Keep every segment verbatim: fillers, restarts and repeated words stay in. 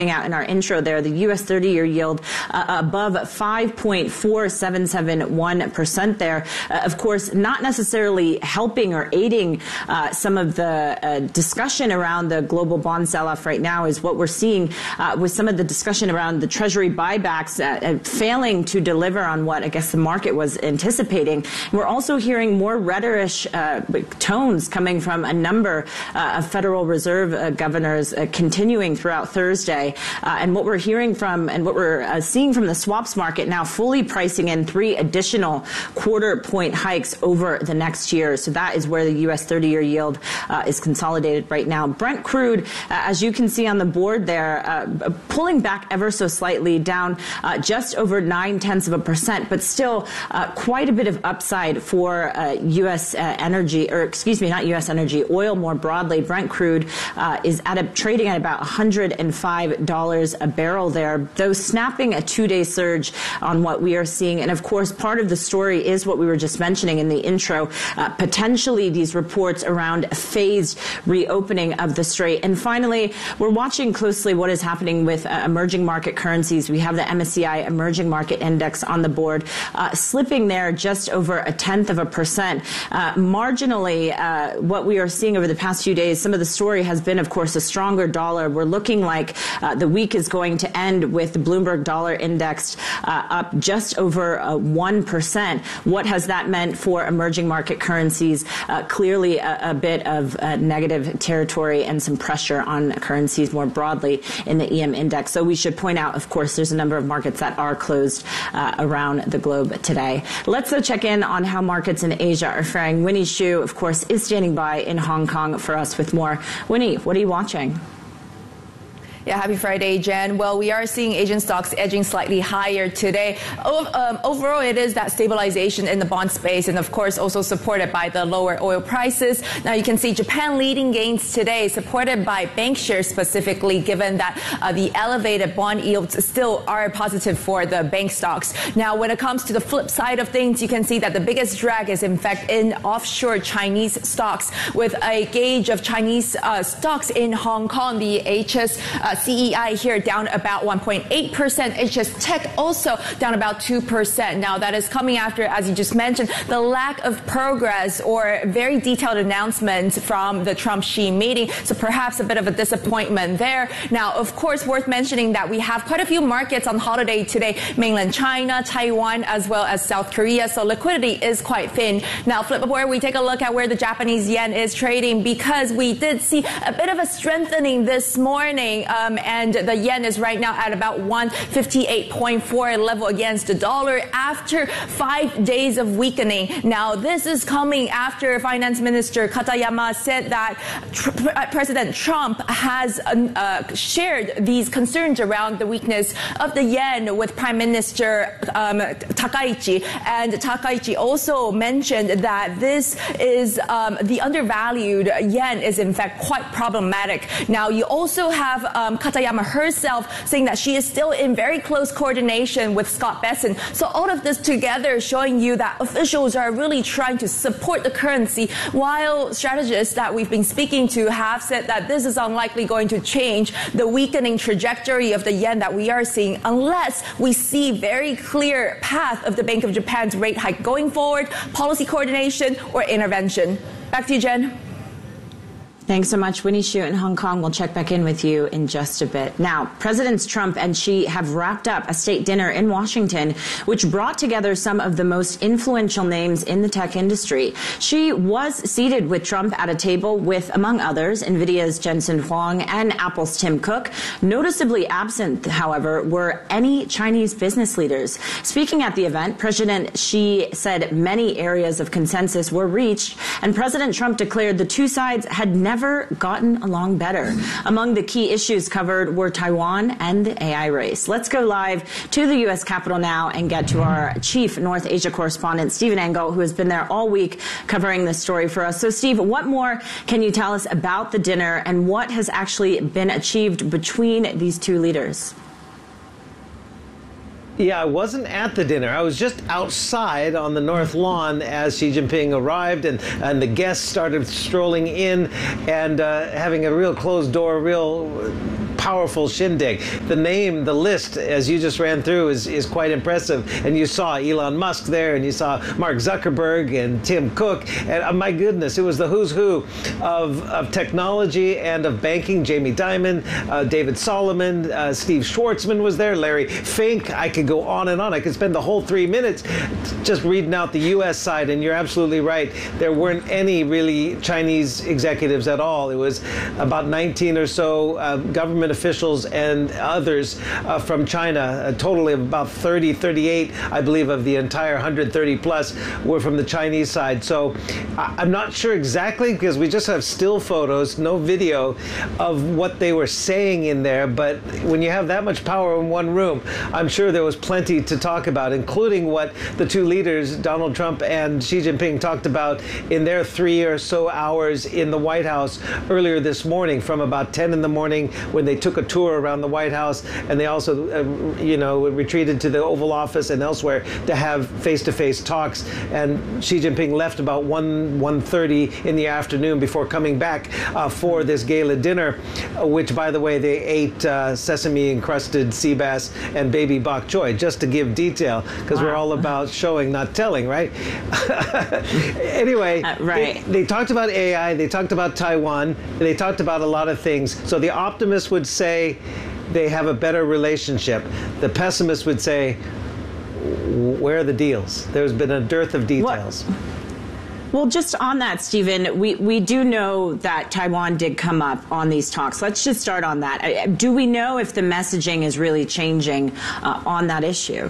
out in our intro there, the U S thirty-year yield uh, above five point four seven seven one percent there. Uh, of course, not necessarily helping or aiding uh, some of the uh, discussion around the global bond sell-off right now is what we're seeing uh, with some of the discussion around the Treasury buybacks uh, failing to deliver on what I guess the market was anticipating. We're also hearing more rhetorish uh, tones coming from a number uh, of Federal Reserve uh, governors uh, continuing throughout Thursday. Uh, and what we're hearing from and what we're uh, seeing from the swaps market now fully pricing in three additional quarter point hikes over the next year. So that is where the U S thirty-year yield uh, is consolidated right now. Brent crude, uh, as you can see on the board there, uh, pulling back ever so slightly, down uh, just over nine tenths of a percent, but still uh, quite a bit of upside for uh, U S uh, energy, or excuse me, not U S energy, oil more broadly. Brent crude uh, is at a, trading at about one hundred five dollars a barrel there, though snapping a two-day surge on what we are seeing. And of course, part of the story is what we were just mentioning in the intro, uh, potentially these reports around a phased reopening of the strait. And finally, we're watching closely what is happening with uh, emerging market currencies. We have the M S C I Emerging Market Index on the board, uh, slipping there just over a tenth of a percent. Uh, marginally, uh, what we are seeing over the past few days, some of the story has been, of course, a stronger dollar. We're looking like Uh, the week is going to end with the Bloomberg Dollar Index uh, up just over uh, one percent. What has that meant for emerging market currencies? Uh, clearly a, a bit of uh, negative territory and some pressure on currencies more broadly in the E M index. So we should point out, of course, there's a number of markets that are closed uh, around the globe today. Let's uh, check in on how markets in Asia are faring. Winnie Xu, of course, is standing by in Hong Kong for us with more. Winnie, what are you watching? Yeah, happy Friday, Jen. Well, we are seeing Asian stocks edging slightly higher today. O um, overall, it is that stabilization in the bond space, and of course also supported by the lower oil prices. Now you can see Japan leading gains today, supported by bank shares specifically, given that uh, the elevated bond yields still are positive for the bank stocks. Now, when it comes to the flip side of things, you can see that the biggest drag is in fact in offshore Chinese stocks, with a gauge of Chinese uh, stocks in Hong Kong, the H S uh, C E I here down about one point eight percent. H S Tech also down about two percent. Now that is coming after, as you just mentioned, the lack of progress or very detailed announcements from the Trump-Xi meeting. So perhaps a bit of a disappointment there. Now, of course, worth mentioning that we have quite a few markets on holiday today, mainland China, Taiwan, as well as South Korea. So liquidity is quite thin. Now, flip over, we take a look at where the Japanese yen is trading, because we did see a bit of a strengthening this morning. Um, Um, and the yen is right now at about one fifty-eight point four level against the dollar after five days of weakening. Now, this is coming after Finance Minister Katayama said that tr President Trump has uh, uh, shared these concerns around the weakness of the yen with Prime Minister um, Takaichi. And Takaichi also mentioned that this is um, the undervalued yen is in fact quite problematic. Now, you also have um, Katayama herself saying that she is still in very close coordination with Scott Bessent. So all of this together showing you that officials are really trying to support the currency, while strategists that we've been speaking to have said that this is unlikely going to change the weakening trajectory of the yen that we are seeing unless we see very clear path of the Bank of Japan's rate hike going forward, policy coordination or intervention. Back to you, Jen. Thanks so much, Winnie Xu in Hong Kong. We'll check back in with you in just a bit. Now, Presidents Trump and Xi have wrapped up a state dinner in Washington, which brought together some of the most influential names in the tech industry. Xi was seated with Trump at a table with, among others, NVIDIA's Jensen Huang and Apple's Tim Cook. Noticeably absent, however, were any Chinese business leaders. Speaking at the event, President Xi said many areas of consensus were reached, and President Trump declared the two sides had never gotten along better. Among the key issues covered were Taiwan and the A I race. Let's go live to the U S Capitol now and get to our chief North Asia correspondent, Stephen Engel, who has been there all week covering this story for us. So, Steve, what more can you tell us about the dinner and what has actually been achieved between these two leaders? Yeah, I wasn't at the dinner. I was just outside on the North Lawn as Xi Jinping arrived, and, and the guests started strolling in and uh, having a real closed door, real powerful shindig. The name, the list, as you just ran through, is, is quite impressive. And you saw Elon Musk there, and you saw Mark Zuckerberg and Tim Cook. And uh, my goodness, it was the who's who of, of technology and of banking. Jamie Dimon, uh, David Solomon, uh, Steve Schwartzman was there, Larry Fink. I could go on and on. I could spend the whole three minutes just reading out the U S side. And you're absolutely right. There weren't any really Chinese executives at all. It was about nineteen or so uh, government officials and others uh, from China, a total of about thirty, thirty-eight, I believe, of the entire one hundred thirty plus were from the Chinese side. So I'm not sure exactly, because we just have still photos, no video of what they were saying in there. But when you have that much power in one room, I'm sure there was plenty to talk about, including what the two leaders, Donald Trump and Xi Jinping, talked about in their three or so hours in the White House earlier this morning, from about ten in the morning when they took a tour around the White House, and they also, uh, you know, retreated to the Oval Office and elsewhere to have face-to-face talks. And Xi Jinping left about one, one thirty in the afternoon before coming back uh, for this gala dinner, uh, which, by the way, they ate uh, sesame-encrusted sea bass and baby bok choy, just to give detail, because wow. we're all about showing, not telling, right? Anyway, uh, right. They, they talked about A I, they talked about Taiwan, they talked about a lot of things. So the optimist would say they have a better relationship. The pessimist would say, where are the deals? There's been a dearth of details. What? Well, just on that, Stephen, we, we do know that Taiwan did come up on these talks. Let's just start on that. Do we know if the messaging is really changing uh, on that issue?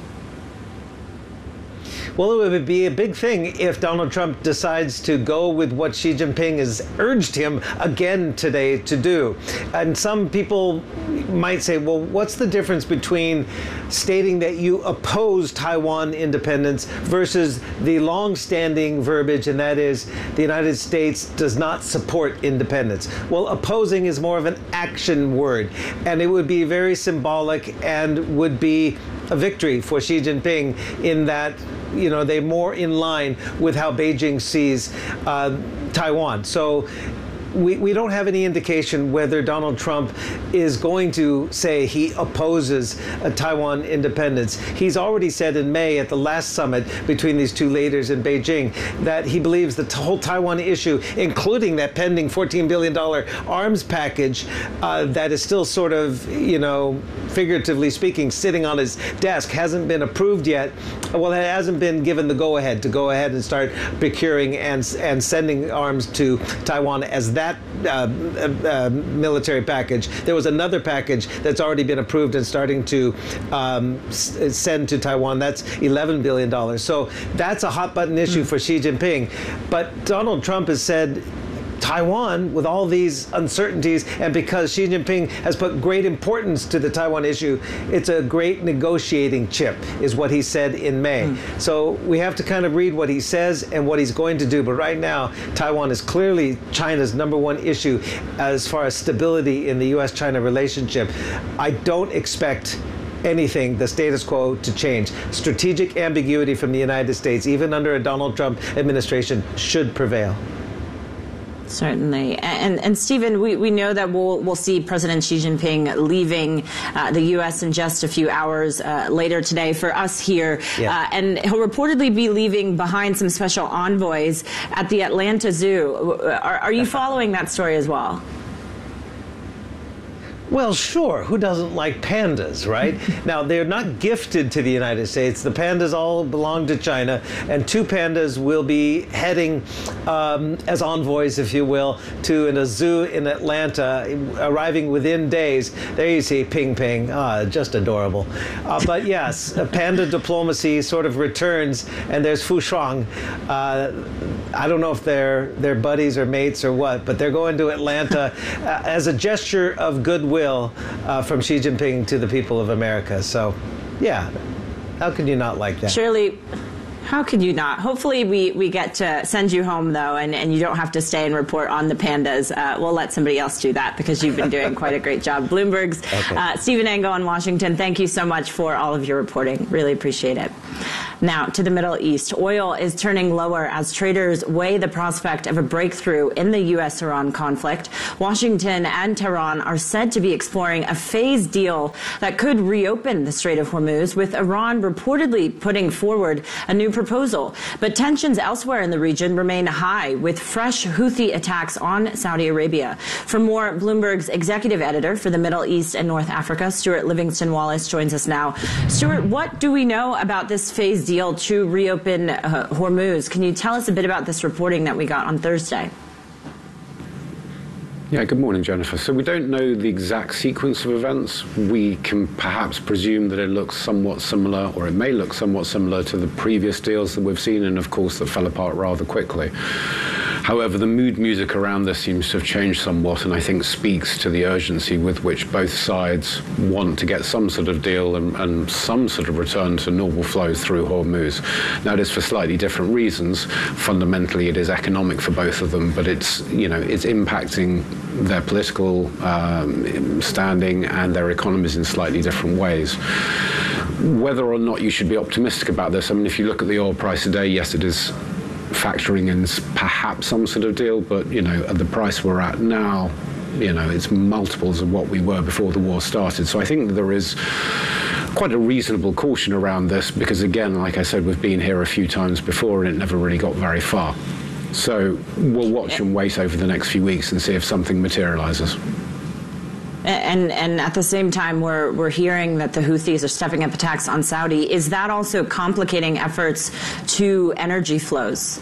Well, it would be a big thing if Donald Trump decides to go with what Xi Jinping has urged him again today to do. And some people might say, well, what's the difference between stating that you oppose Taiwan independence versus the long-standing verbiage, and that is the United States does not support independence? Well, opposing is more of an action word, and it would be very symbolic and would be a victory for Xi Jinping in that, you know, they're more in line with how Beijing sees uh, Taiwan. So we, we don't have any indication whether Donald Trump is going to say he opposes a Taiwan independence. He's already said in May at the last summit between these two leaders in Beijing that he believes the whole Taiwan issue, including that pending fourteen billion dollar arms package uh, that is still sort of, you know, figuratively speaking, sitting on his desk, hasn't been approved yet. Well, it hasn't been given the go-ahead to go ahead and start procuring and, and sending arms to Taiwan as that That uh, uh, military package. There was another package that's already been approved and starting to um, s send to Taiwan. That's eleven billion dollars. So that's a hot button issue mm. for Xi Jinping. But Donald Trump has said Taiwan, with all these uncertainties, and because Xi Jinping has put great importance to the Taiwan issue, it's a great negotiating chip, is what he said in May. Mm. So we have to kind of read what he says and what he's going to do. But right now, Taiwan is clearly China's number one issue as far as stability in the U S China relationship. I don't expect anything, the status quo, to change. Strategic ambiguity from the United States, even under a Donald Trump administration, should prevail. Certainly. And, and Stephen, we, we know that we'll, we'll see President Xi Jinping leaving uh, the U S in just a few hours uh, later today for us here. Yeah. Uh, and he'll reportedly be leaving behind some special envoys at the Atlanta Zoo. Are, are you following that story as well? Well, sure. Who doesn't like pandas, right? Now, they're not gifted to the United States. The pandas all belong to China, and two pandas will be heading um, as envoys, if you will, to in a zoo in Atlanta, arriving within days. There you see Ping Ping. Ah, just adorable. Uh, but yes, panda diplomacy sort of returns, and there's Fu Shuang. Uh, I don't know if they're, they're buddies or mates or what, but they're going to Atlanta uh, as a gesture of goodwill Uh, from Xi Jinping to the people of America. So, yeah, how can you not like that? Surely, How could you not? Hopefully we, we get to send you home, though, and, and you don't have to stay and report on the pandas. Uh, we'll let somebody else do that because you've been doing quite a great job. Bloomberg's okay. uh, Stephen Engel in Washington, thank you so much for all of your reporting. Really appreciate it. Now, to the Middle East. Oil is turning lower as traders weigh the prospect of a breakthrough in the U S Iran conflict. Washington and Tehran are said to be exploring a phased deal that could reopen the Strait of Hormuz, with Iran reportedly putting forward a new proposal. But tensions elsewhere in the region remain high, with fresh Houthi attacks on Saudi Arabia. For more, Bloomberg's executive editor for the Middle East and North Africa, Stuart Livingston Wallace, joins us now. Stuart, what do we know about this phased deal to reopen uh, Hormuz? Can you tell us a bit about this reporting that we got on Thursday? Yeah, good morning, Jennifer. So we don't know the exact sequence of events. We can perhaps presume that it looks somewhat similar, or it may look somewhat similar to the previous deals that we've seen, and of course that fell apart rather quickly. However, the mood music around this seems to have changed somewhat, and I think speaks to the urgency with which both sides want to get some sort of deal and, and some sort of return to normal flows through Hormuz. Now, it is for slightly different reasons. Fundamentally, it is economic for both of them, but it's, you know, it's impacting their political um, standing and their economies in slightly different ways. Whether or not you should be optimistic about this, I mean, if you look at the oil price today, yes, it is factoring in perhaps some sort of deal, but, you know, at the price we're at now, you know, it's multiples of what we were before the war started. So I think there is quite a reasonable caution around this because, again, like I said, we've been here a few times before and it never really got very far. So we'll watch and wait over the next few weeks and see if something materializes. And and at the same time, we're we're hearing that the Houthis are stepping up attacks on Saudi. Is that also complicating efforts to energy flows?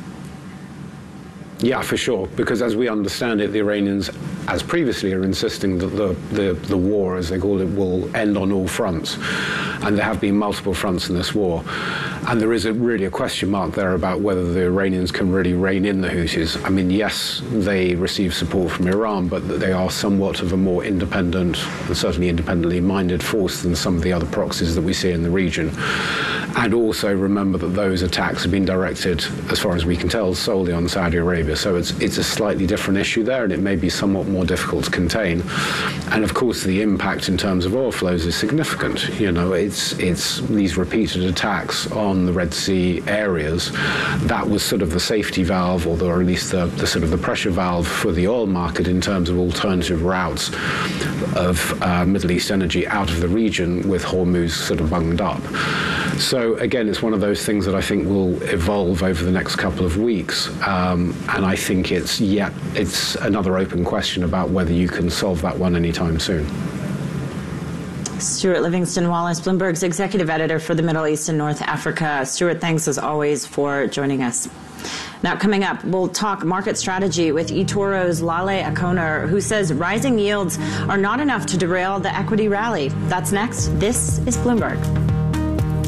Yeah, for sure, because as we understand it, the Iranians, as previously, are insisting that the, the, the war, as they call it, will end on all fronts. And there have been multiple fronts in this war. And there is a, really a question mark there about whether the Iranians can really rein in the Houthis. I mean, yes, they receive support from Iran, but they are somewhat of a more independent, and certainly independently minded force than some of the other proxies that we see in the region. And also remember that those attacks have been directed, as far as we can tell, solely on Saudi Arabia. So it's it's a slightly different issue there, and it may be somewhat more difficult to contain. And of course, the impact in terms of oil flows is significant. You know, it's it's these repeated attacks on the Red Sea areas. That was sort of the safety valve, or at least the, the sort of the pressure valve for the oil market in terms of alternative routes of uh, Middle East energy out of the region, with Hormuz sort of bunged up. So again, it's one of those things that I think will evolve over the next couple of weeks, um, and I think it's yet it's another open question about whether you can solve that one anytime soon. Stuart Livingston Wallace, Bloomberg's executive editor for the Middle East and North Africa. Stuart, thanks as always for joining us. Now, coming up, we'll talk market strategy with eToro's Lale Akoner, who says rising yields are not enough to derail the equity rally. That's next. This is Bloomberg.